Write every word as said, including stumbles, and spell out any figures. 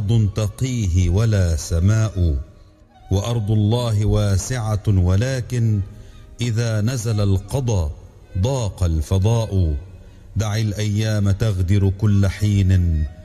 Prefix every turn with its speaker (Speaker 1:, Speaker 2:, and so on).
Speaker 1: أرض تقيه ولا سماء. وأرض الله واسعة ولكن إذا نزل القضاء ضاق الفضاء. دع الأيام تغدر كل حين